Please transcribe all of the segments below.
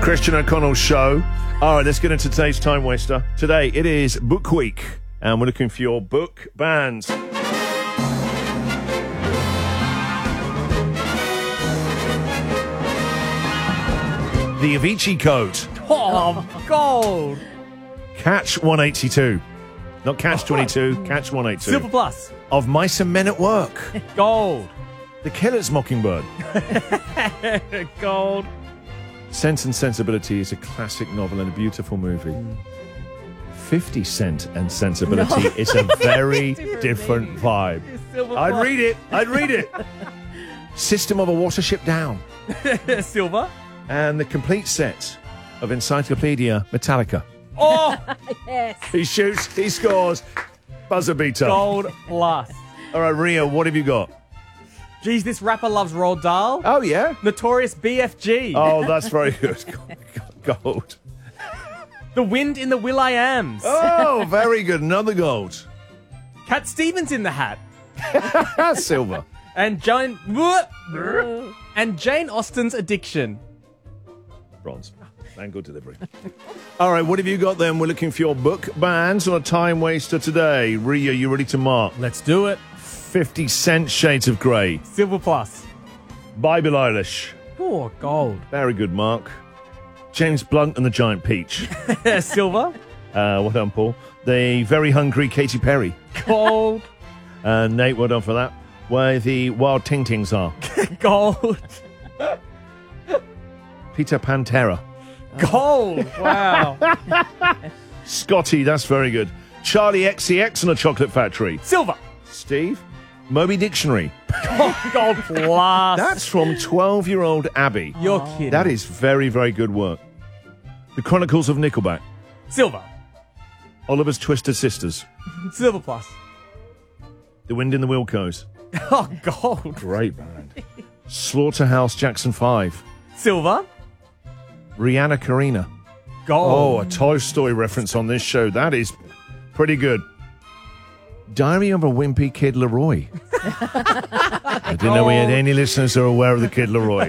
Christian O'Connell Show. All right, let's get into today's time waster. Today, it is Book Week, and we're looking for your book bands. The Avicii Code. Oh, gold. Catch 182. Not Catch 22, Catch 182. Silver Plus. Of Mice and Men at Work. Gold. The Killer's Mockingbird. Gold. Sense and Sensibility is a classic novel and a beautiful movie. 50 Cent and Sensibility is a very different vibe. I'd read it. System of a Watership Down. Silver. And the complete set of Encyclopedia Metallica. Oh, Yes. He shoots, he scores. Buzzer beater. Gold Plus. All right, Ria, what have you got? Geez, this rapper loves Roald Dahl. Oh, yeah? Notorious BFG. Oh, that's very good. Gold. The Wind in the Will.I.Ams. Oh, very good. Another gold. Cat Stevens in the Hat. Silver. And Jane Austen's Addiction. Bronze. And good delivery. All right, what have you got then? We're looking for your book bands on a time waster today. Ria, you ready to mark? Let's do it. 50 Cent Shades of Grey. Silver Plus. By Billie Eilish. Oh, gold. Very good, Mark. James Blunt and the Giant Peach. Silver. Well done, Paul. The Very Hungry Katy Perry. Gold. Nate, well done for that. Where the Wild Ting Tings are. Gold. Peter Pantera. Gold. Wow. Scotty, that's very good. Charlie XCX and the Chocolate Factory. Silver. Steve. Moby Dictionary. Gold Plus. That's from 12-year-old Abby. You're kidding. That is very, very good work. The Chronicles of Nickelback. Silver. Oliver's Twisted Sisters. Silver Plus. The Wind in the Wilcos. Oh, gold. Great band. Slaughterhouse Jackson 5. Silver. Rihanna Karina. Gold. Oh, a Toy Story reference on this show. That is pretty good. Diary of a Wimpy Kid Leroy. I didn't know we had any listeners who are aware of the Kid Leroy.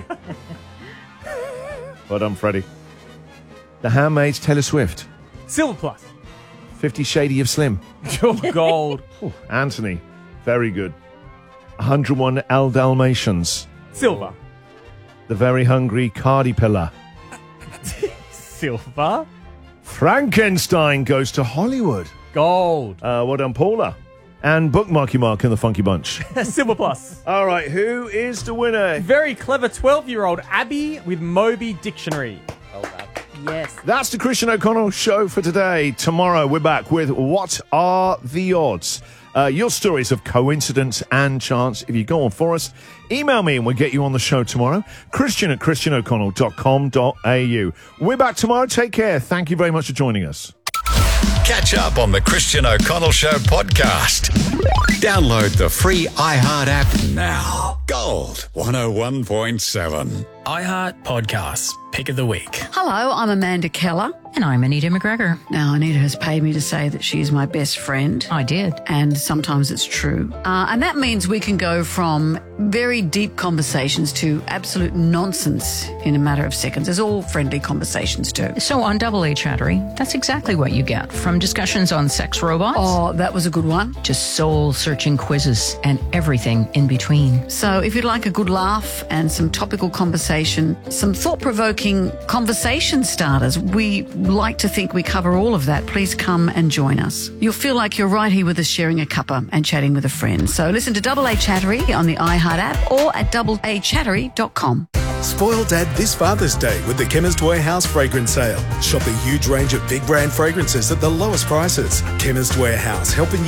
Well done, Freddie. The Handmaid's Taylor Swift. Silver Plus. 50 Shady of Slim. Oh, gold. Anthony. Very good. 101 Al Dalmatians. Silver. The Very Hungry Cardi Pillar. Silver. Frankenstein Goes to Hollywood. Gold. Well done, Paula. And Bookmarky Mark and the Funky Bunch. Silver Plus. All right, who is the winner? Very clever 12-year-old Abby with Moby Dictionary. Yes. That's the Christian O'Connell Show for today. Tomorrow, we're back with What Are the Odds? Your stories of coincidence and chance. If you go on for us, email me and we'll get you on the show tomorrow. Christian@christianoconnell.com.au. We're back tomorrow. Take care. Thank you very much for joining us. Catch up on the Christian O'Connell Show podcast. Download the free iHeart app now. Gold 101.7. iHeart Podcasts, Pick of the Week. Hello, I'm Amanda Keller. And I'm Anita McGregor. Now, Anita has paid me to say that she's my best friend. I did. And sometimes it's true. And that means we can go from very deep conversations to absolute nonsense in a matter of seconds, as all friendly conversations do. So on Double A Chattery, that's exactly what you get. From discussions on sex robots. Oh, that was a good one. To soul-searching quizzes and everything in between. So if you'd like a good laugh and some topical conversation, some thought-provoking conversation starters, we like to think we cover all of that. Please come and join us. You'll feel like you're right here with us sharing a cuppa and chatting with a friend. So listen to Double A Chattery on the iHeart app or at doubleachattery.com. Spoil Dad this Father's Day with the Chemist Warehouse fragrance sale. Shop a huge range of big brand fragrances at the lowest prices. Chemist Warehouse, helping